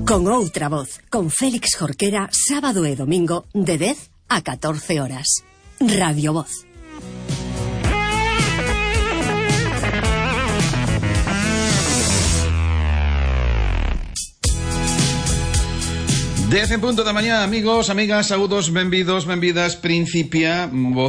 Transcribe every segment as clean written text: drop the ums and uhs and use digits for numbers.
Con outra voz, con Félix Jorquera, sábado e domingo, de 10 a 14 horas. Radio Voz. Dez en punto da mañá, amigos, amigas, saúdos, benvidos, benvidas, Principia,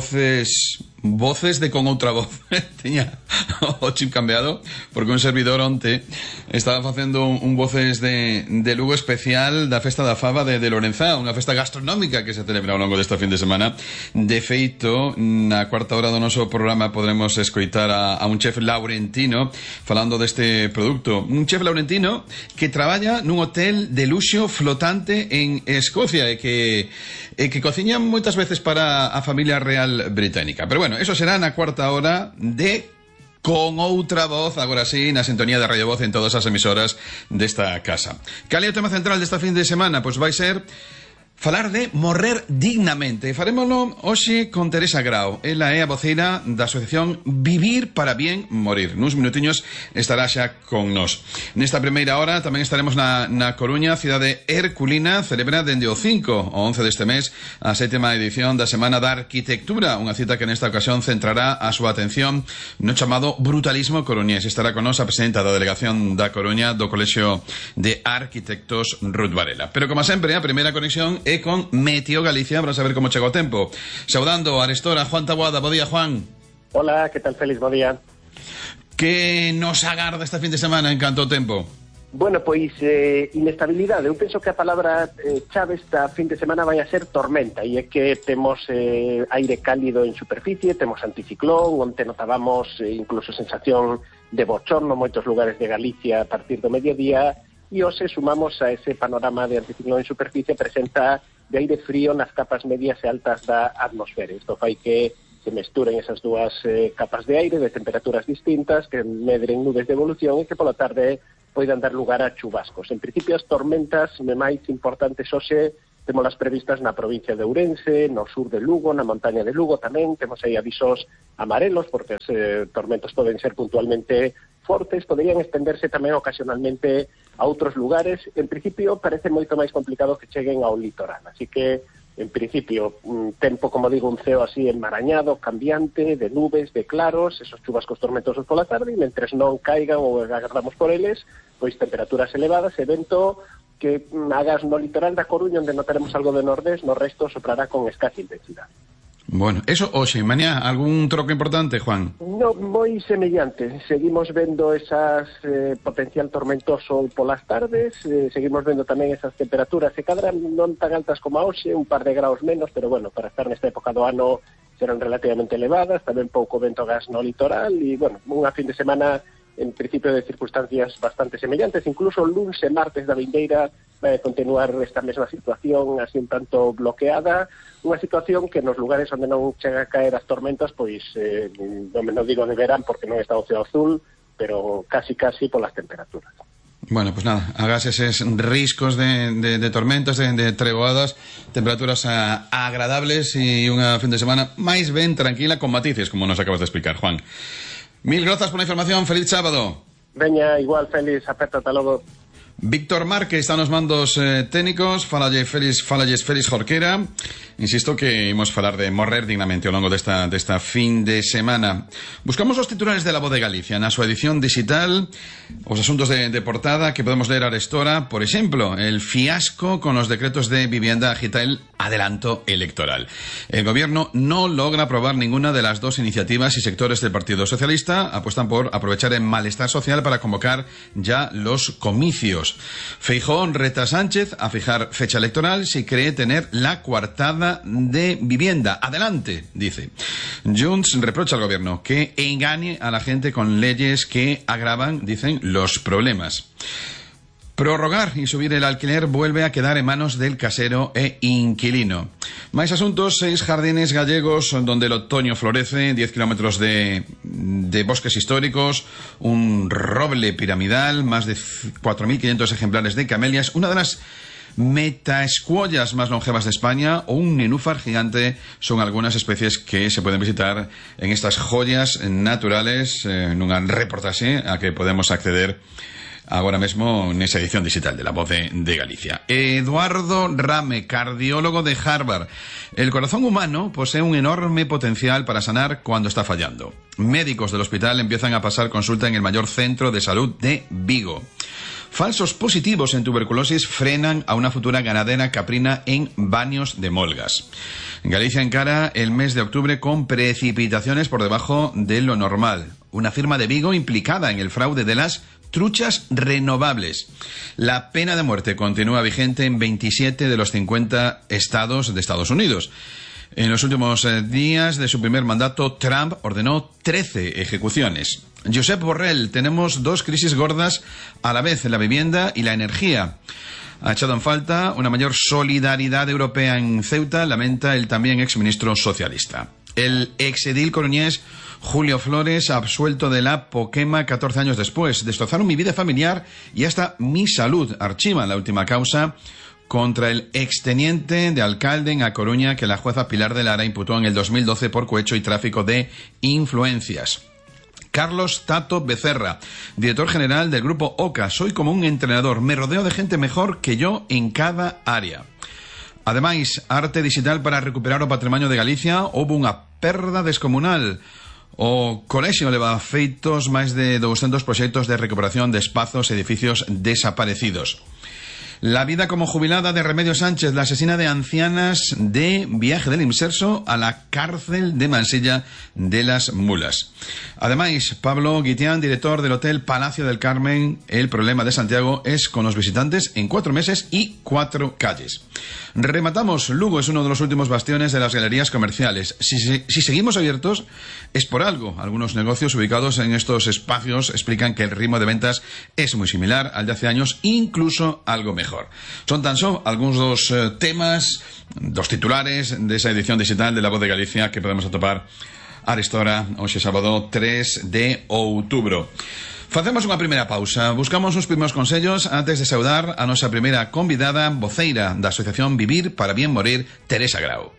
voces de con outra voz. Tiña o chip cambiado, porque un servidor onte estaba facendo un voces de Lugo especial da festa da fava de Lorenzá, unha festa gastronómica que se celebra ao longo desta fin de semana. De feito, na cuarta hora do noso programa podremos escoitar a un chef laurentino falando deste produto. Un chef laurentino que traballa nun hotel de luxo flotante en Escocia e que cociña moitas veces para a familia real británica. Pero bueno, eso será na cuarta hora de Con outra voz, agora sí, na sintonía de Radio Voz en todas as emisoras desta casa. Cal é o tema central desta fin de semana? Pois vai ser falar de morrer dignamente. Farémoslo hoxe con Teresa Grau. Ela é a voceira da asociación Vivir para Bien Morir. Nuns minutiños estará xa con nós. Nesta primeira hora tamén estaremos na Coruña, cidade herculina. Celebra dende o 5 ao 11 deste mes a 7ª edición da Semana da Arquitectura, unha cita que nesta ocasión centrará a súa atención no chamado brutalismo coruñés. Estará con nós a presidenta da Delegación da Coruña do Colexio de Arquitectos Ruth Varela. Pero como sempre, a primeira conexión é con Meteo Galicia para saber como chega o tempo. Saudando a Arestora, Juan Taboada. Bo día, Juan. Hola, que tal, Félix? Bo día. Que nos agarda este fin de semana en canto ao tempo? Bueno, pois inestabilidade. Eu penso que a palabra chave esta fin de semana vai a ser tormenta, e é que temos aire cálido en superficie, temos anticiclón, onte notábamos incluso sensación de bochorno en moitos lugares de Galicia a partir do mediodía. E hoxe sumamos a ese panorama de anticiclón en superficie presenta de aire frío nas capas medias e altas da atmosfera. Isto fai que se mesturen esas dúas capas de aire de temperaturas distintas, que medren nubes de evolución e que pola tarde poidan dar lugar a chubascos. En principio, as tormentas máis importantes hoxe temolas previstas na provincia de Ourense, no sur de Lugo, na montaña de Lugo tamén. Temos aí avisos amarelos, porque os tormentos poden ser puntualmente fortes, poderían estenderse tamén ocasionalmente a outros lugares. En principio, parece moito máis complicado que cheguen ao litoral. Así que, en principio, tempo, como digo, un ceo así enmarañado, cambiante, de nubes, de claros, esos chubascos tormentosos pola tarde, e mentres non caigan ou agardamos por eles, pois temperaturas elevadas e vento que hagas no litoral da Coruña, onde notaremos algo de nordés, no resto soprará con escasa intensidade. Bueno, eso hoxe, mañá, algún troco importante, Juan? No, moi semellante. Seguimos vendo esas potencial tormentoso polas tardes, seguimos vendo tamén esas temperaturas que cadran non tan altas como a hoxe, un par de graus menos, pero bueno, para estar nesta época do ano serán relativamente elevadas, tamén pouco vento gas no litoral, e bueno, unha fin de semana en principio de circunstancias bastante semellantes. Incluso o lunes e martes da vindeira vai continuar esta mesma situación así un tanto bloqueada, unha situación que nos lugares onde non chega a caer as tormentas, pois non digo de verán porque non está o ceo azul, pero casi polas temperaturas. Bueno, pues nada, hagas eses riscos de tormentas, de treboadas, temperaturas agradables e unha fin de semana máis ben tranquila con matices, como nos acabas de explicar, Juan. Mil grazas por la información, feliz sábado. Veña, igual, Félix, aperta, ata logo. Víctor Márquez está nos mandos técnicos. Falalles Félix Jorquera. Insisto que imos falar de morrer dignamente ao longo desta fin de semana. Buscamos os titulares de La Voz de Galicia na súa edición digital, os asuntos de portada que podemos ler a Arestora. Por exemplo, el fiasco con los decretos de vivienda agita el adelanto electoral. El gobierno no logra aprobar ninguna de las dos iniciativas y sectores del Partido Socialista apuestan por aprovechar el malestar social para convocar ya los comicios. Feijóo reta a Sánchez a fijar fecha electoral si cree tener la coartada de vivienda. Adelante, dice. Junts reprocha al gobierno que engañe a la gente con leyes que agravan, dicen, los problemas. Prorrogar y subir el alquiler vuelve a quedar en manos del casero e inquilino. Máis asuntos, 6 jardines gallegos donde el otoño florece, 10 kilómetros de bosques históricos, un roble piramidal, más de 4.500 ejemplares de camelias, una de las metaescuollas más longevas de España o un nenúfar gigante son algunas especies que se pueden visitar en estas joyas naturales, en un reportaje a que podemos acceder agora mesmo nesa edición digital de La Voz de Galicia. Eduardo Rame, cardiólogo de Harvard. El corazón humano posee un enorme potencial para sanar cuando está fallando. Médicos del hospital empiezan a pasar consulta en el mayor centro de salud de Vigo. Falsos positivos en tuberculosis frenan a una futura ganadera caprina en Baños de Molgas. Galicia encara el mes de octubre con precipitaciones por debajo de lo normal. Una firma de Vigo implicada en el fraude de las truchas renovables. La pena de muerte continúa vigente en 27 de los 50 estados de Estados Unidos. En los últimos días de su primer mandato, Trump ordenó 13 ejecuciones. Josep Borrell, tenemos dos crisis gordas a la vez, la vivienda y la energía. Ha echado en falta una mayor solidaridad europea en Ceuta, lamenta el también exministro socialista. El exedil coruñés Julio Flores, absuelto de la Poquema 14 años después. Destrozaron mi vida familiar y hasta mi salud. Archivan la última causa contra el exteniente de alcalde en A Coruña que la jueza Pilar de Lara imputó en el 2012 por cohecho y tráfico de influencias. Carlos Tato Becerra, director general del grupo OCA. Soy como un entrenador, me rodeo de gente mejor que yo en cada área. Ademais, arte digital para recuperar o patrimonio de Galicia. Houve unha perda descomunal. O colexio leva feitos máis de 200 proxectos de recuperación de espazos e edificios desaparecidos. La vida como jubilada de Remedios Sánchez, la asesina de ancianas de Viaje del Inserso a la cárcel de Mansilla de las Mulas. Además, Pablo Guitián, director del Hotel Palacio del Carmen, el problema de Santiago es con los visitantes en 4 meses y 4 calles. Rematamos, Lugo es uno de los últimos bastiones de las galerías comerciales. Si seguimos abiertos, es por algo. Algunos negocios ubicados en estos espacios explican que el ritmo de ventas es muy similar al de hace años, incluso algo mejor. Son tan só algúns dos temas, dos titulares desa edición digital de La Voz de Galicia que podemos atopar a esta hora, hoxe sábado 3 de outubro. Facemos unha primeira pausa, buscamos uns primeiros consellos antes de saudar a nosa primeira convidada, voceira da Asociación Vivir para Bien Morir, Teresa Grau.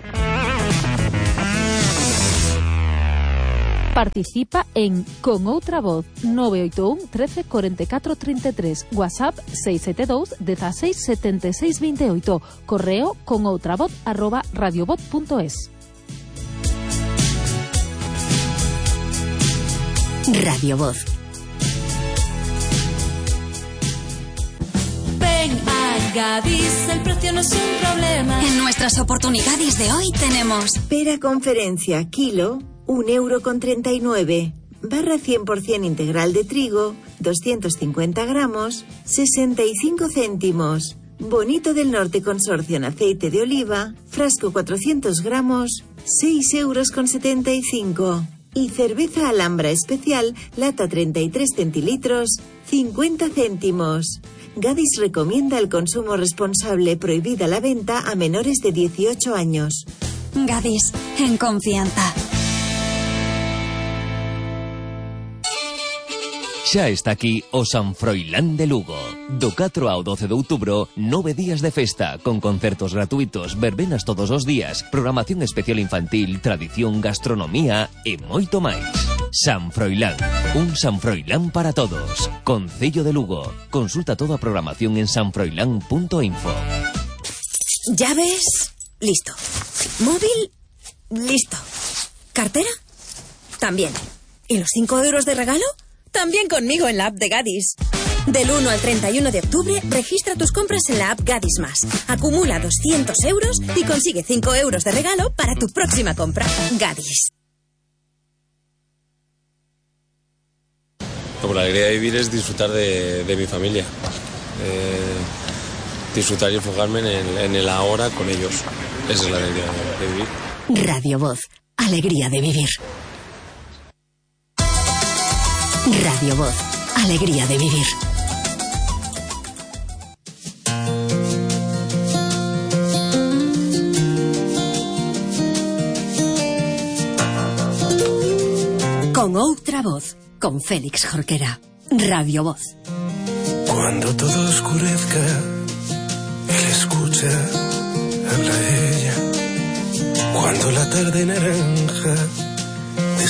Participa en Con Outra Voz 981 13 44 33, WhatsApp 672 16 76 28, correo conoutravoz@radiovoz.es. Radio Voz. Ven a Gadis, el precio no es un problema. En nuestras oportunidades de hoy tenemos pera conferencia kilo, 1,39 €. Barra 100% integral de trigo, 250 gramos, 65 céntimos. Bonito del Norte Consorcio en aceite de oliva, frasco 400 gramos, 6,75 €. Y cerveza Alhambra especial, lata 33 centilitros, 50 céntimos. Gadis recomienda el consumo responsable, prohibida la venta a menores de 18 años. Gadis, en confianza. Xa está aquí o San Froilán de Lugo. Do 4 ao 12 de outubro, 9 días de festa, con concertos gratuitos, verbenas todos os días, programación especial infantil, tradición, gastronomía e moito máis. San Froilán, un San Froilán para todos. Concello de Lugo. Consulta toda a programación en sanfroilán.info. ¿Llaves? Listo. ¿Móvil? Listo. ¿Cartera? También. ¿Y los 5 € de regalo? También conmigo en la app de Gadis. Del 1 al 31 de octubre, registra tus compras en la app Gadis Más. Acumula 200 € y consigue 5 € de regalo para tu próxima compra. Gadis. Como la alegría de vivir es disfrutar de mi familia. Disfrutar y enfocarme en el ahora con ellos. Esa es la alegría de vivir. Radio Voz. Alegría de vivir. Radio Voz. Alegría de vivir. Con Outra Voz, con Félix Jorquera. Radio Voz. Cuando todo oscurezca, él escucha, habla ella. Cuando la tarde naranja